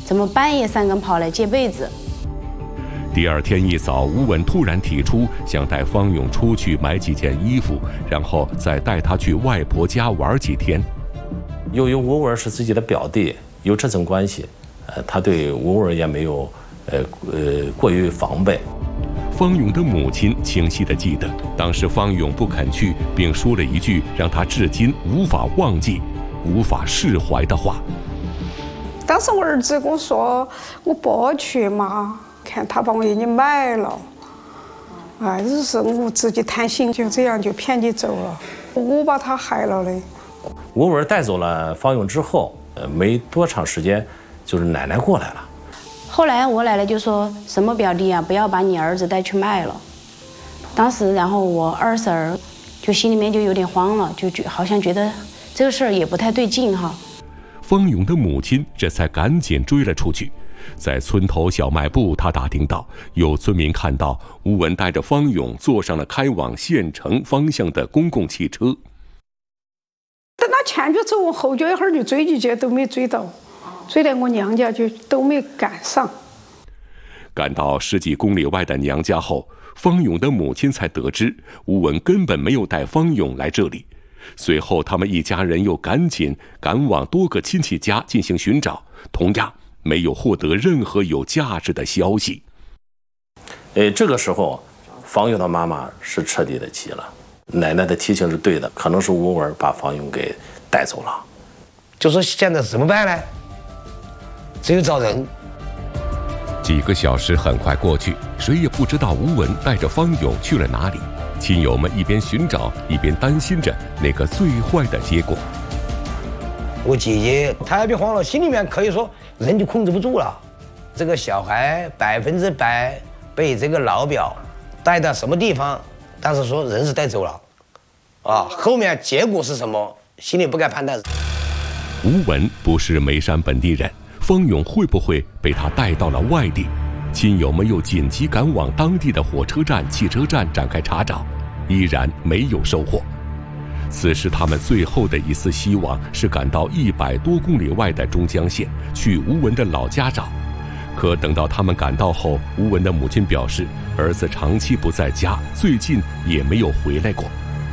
怎么半夜3更跑来借被子？ 第二天一早，吴文突然提出想带方勇出去买几件衣服，然后再带他去外婆家玩几天。 由于吴文是自己的表弟，有这层关系，他对吴文也没有过于防备。 方勇的母亲清晰地记得，当时方勇不肯去，并说了一句让他至今无法忘记、无法释怀的话。 当时我儿子跟我说：“我不去嘛，看他把我给你买了。”哎，这是我自己贪心，就这样就骗你走了，我把他害了嘞。 吴文带走了方勇之后，没多长时间，就是奶奶过来了。 后来我奶奶就说什么表弟啊，不要把你儿子带去卖了。当时，然后我二婶儿就心里面就有点慌了，好像觉得这个事儿也不太对劲哈。 方勇的母亲这才赶紧追了出去。在村头小卖部，他打听到有村民看到吴文带着方勇坐上了开往县城方向的公共汽车。 等他前脚走，我后脚一会儿就追进去，都没追到，追到我娘家就都没赶上。 赶到10几公里外的娘家后，方勇的母亲才得知吴文根本没有带方勇来这里。随后他们一家人又赶紧赶往多个亲戚家进行寻找，同样没有获得任何有价值的消息。 这个时候方勇的妈妈是彻底的急了，奶奶的提醒是对的，可能是吴文把方勇给带走了。 就说现在怎么办呢？只有找人。 几个小时很快过去，谁也不知道吴文带着方勇去了哪里。亲友们一边寻找，一边担心着那个最坏的结果。 我姐姐她也别慌了，心里面可以说人就控制不住了。这个小孩100%被这个老表带到什么地方，但是说人是带走了，后面结果是什么，心里不敢判断。 吴文不是眉山本地人，方勇会不会被他带到了外地？亲友们又紧急赶往当地的火车站、汽车站展开查找，依然没有收获。此时他们最后的一丝希望是赶到100多公里外的中江县，去吴文的老家找。可等到他们赶到后，吴文的母亲表示，儿子长期不在家，最近也没有回来过。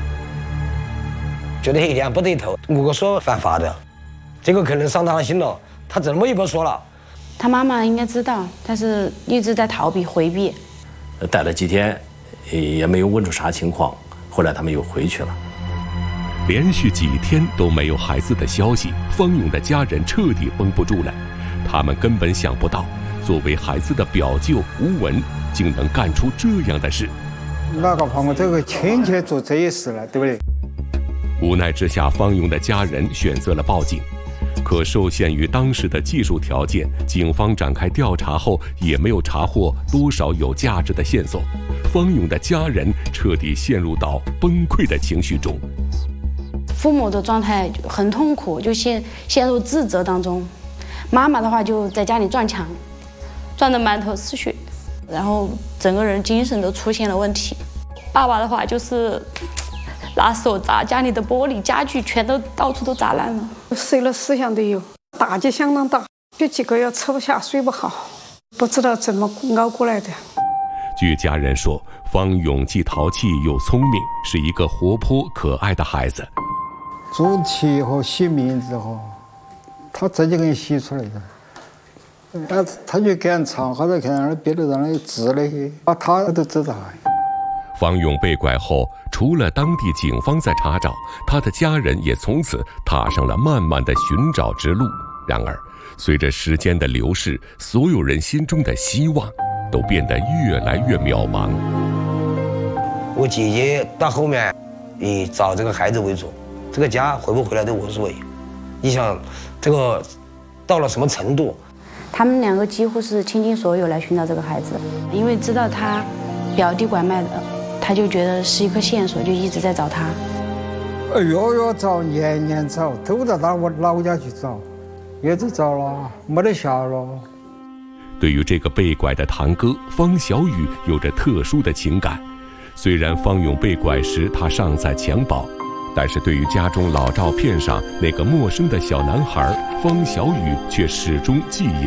觉得一点不对头，我说犯法的，这个可能伤他的心了，他怎么也不说了。 他妈妈应该知道，但是一直在逃避回避。 待了几天，也没有问出啥情况，后来他们又回去了。 连续几天都没有孩子的消息，方勇的家人彻底绷不住了。他们根本想不到，作为孩子的表舅吴文竟能干出这样的事。 哪个朋友这个亲戚做这些事了，对不对？ 无奈之下，方勇的家人选择了报警。可受限于当时的技术条件，警方展开调查后也没有查获多少有价值的线索。方勇的家人彻底陷入到崩溃的情绪中。 父母的状态很痛苦，就陷入自责当中。妈妈的话就在家里撞墙，撞得满头是血，然后整个人精神都出现了问题。爸爸的话就是拿手砸家里的玻璃家具，全都到处都砸烂了， 谁的思想都有，打击相当大，有几个月吃不下睡不好，不知道怎么熬过来的。 据家人说，方勇既淘气又聪明，是一个活泼可爱的孩子。 做题和写名字哈，他自己给你写出来的，他就给人唱，或者看那别的人的字那些，他都知道。 方勇被拐后，除了当地警方在查找，他的家人也从此踏上了漫漫的寻找之路。然而，随着时间的流逝，所有人心中的希望都变得越来越渺茫。 我姐姐到后面以找这个孩子为主，这个家回不回来都无所谓。你想，这个到了什么程度？ 他们2个几乎是倾尽所有来寻找这个孩子，因为知道他表弟拐卖的，他就觉得是一颗线索，就一直在找他。 月找，年找，都到我老家去找，也都找了，没得下了。 对于这个被拐的堂哥方小雨有着特殊的情感。虽然方勇被拐时他尚在襁褓，但是对于家中老照片上那个陌生的小男孩方小雨却始终记忆